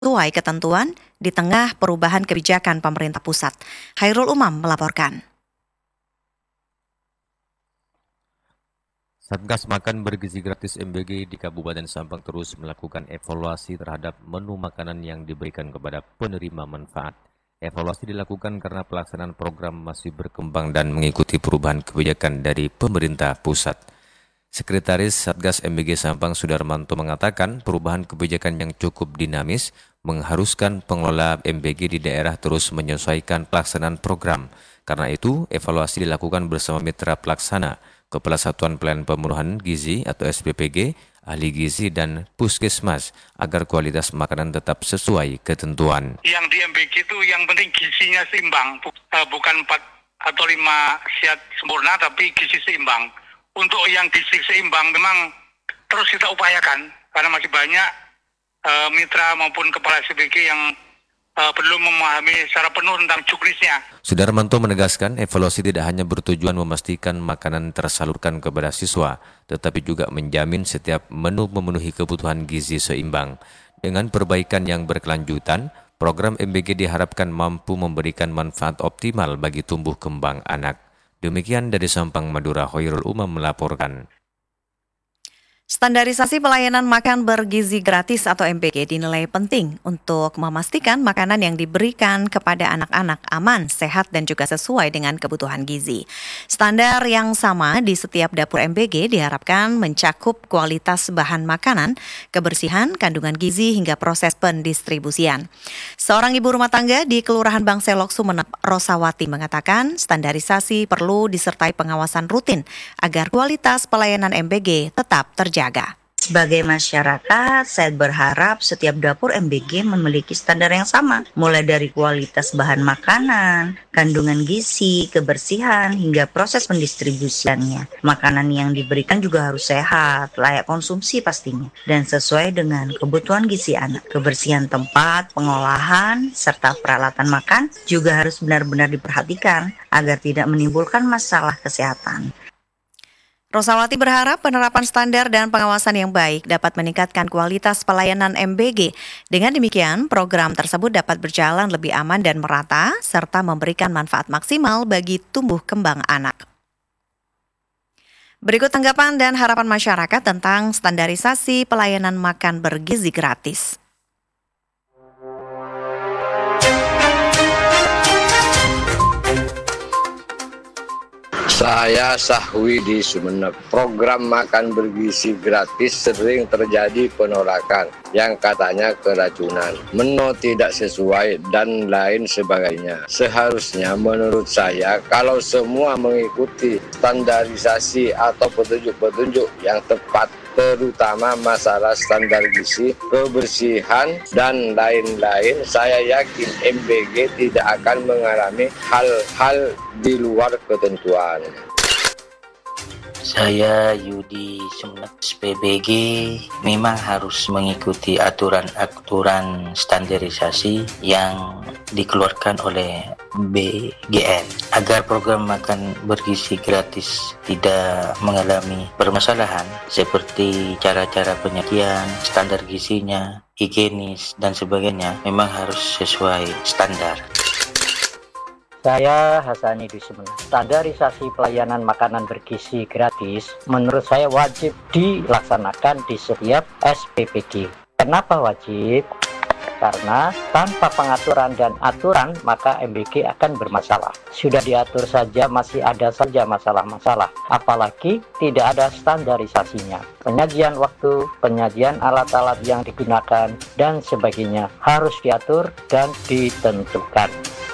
sesuai ketentuan di tengah perubahan kebijakan pemerintah pusat. Khairul Umam melaporkan. Satgas Makan Bergizi Gratis MBG di Kabupaten Sampang terus melakukan evaluasi terhadap menu makanan yang diberikan kepada penerima manfaat. Evaluasi dilakukan karena pelaksanaan program masih berkembang dan mengikuti perubahan kebijakan dari pemerintah pusat. Sekretaris Satgas MBG Sampang Sudarmanto mengatakan perubahan kebijakan yang cukup dinamis mengharuskan pengelola MBG di daerah terus menyesuaikan pelaksanaan program. Karena itu, evaluasi dilakukan bersama mitra pelaksana, Kepala Satuan Pelayanan Pemenuhan Gizi atau SPPG, ahli gizi dan puskesmas agar kualitas makanan tetap sesuai ketentuan. Yang di MBG itu yang penting gizinya seimbang, bukan 4 atau 5 sehat sempurna tapi gizi seimbang. Untuk yang gizi seimbang memang terus kita upayakan karena masih banyak mitra maupun kepala SPPG yang belum memahami secara penuh tentang juknisnya. Sudarmanto menegaskan evaluasi tidak hanya bertujuan memastikan makanan tersalurkan kepada siswa, tetapi juga menjamin setiap menu memenuhi kebutuhan gizi seimbang. Dengan perbaikan yang berkelanjutan, program MBG diharapkan mampu memberikan manfaat optimal bagi tumbuh kembang anak. Demikian dari Sampang, Madura, Khairul Umam melaporkan. Standarisasi pelayanan makan bergizi gratis atau MBG dinilai penting untuk memastikan makanan yang diberikan kepada anak-anak aman, sehat, dan juga sesuai dengan kebutuhan gizi. Standar yang sama di setiap dapur MBG diharapkan mencakup kualitas bahan makanan, kebersihan, kandungan gizi, hingga proses pendistribusian. Seorang ibu rumah tangga di Kelurahan Bangselok, Sumeneb, Rosawati mengatakan standarisasi perlu disertai pengawasan rutin agar kualitas pelayanan MBG tetap terjaga. Sebagai masyarakat, saya berharap setiap dapur MBG memiliki standar yang sama, mulai dari kualitas bahan makanan, kandungan gizi, kebersihan, hingga proses pendistribusiannya. Makanan yang diberikan juga harus sehat, layak konsumsi pastinya, dan sesuai dengan kebutuhan gizi anak. Kebersihan tempat, pengolahan, serta peralatan makan juga harus benar-benar diperhatikan agar tidak menimbulkan masalah kesehatan. Rosawati berharap penerapan standar dan pengawasan yang baik dapat meningkatkan kualitas pelayanan MBG. Dengan demikian, program tersebut dapat berjalan lebih aman dan merata, serta memberikan manfaat maksimal bagi tumbuh kembang anak. Berikut tanggapan dan harapan masyarakat tentang standarisasi pelayanan makan bergizi gratis. Saya Sahwi di Sumeneb. Program makan bergizi gratis sering terjadi penolakan yang katanya keracunan, menu tidak sesuai, dan lain sebagainya. Seharusnya menurut saya kalau semua mengikuti standarisasi atau petunjuk-petunjuk yang tepat, terutama masalah standar gizi, kebersihan, dan lain-lain, saya yakin MBG tidak akan mengalami hal-hal di luar ketentuan. Saya Yudi Sumeneb, SPBG memang harus mengikuti aturan-aturan standarisasi yang dikeluarkan oleh BGN agar program makan bergizi gratis tidak mengalami permasalahan seperti cara-cara penyajian, standar gizinya, higienis, dan sebagainya memang harus sesuai standar. Saya Hasani di Sumeneb. Standarisasi pelayanan makanan bergizi gratis menurut saya wajib dilaksanakan di setiap SPPG. Kenapa wajib? Karena tanpa pengaturan dan aturan maka MBG akan bermasalah. Sudah diatur saja masih ada saja masalah-masalah. Apalagi tidak ada standarisasinya. Penyajian waktu, penyajian alat-alat yang digunakan, dan sebagainya harus diatur dan ditentukan.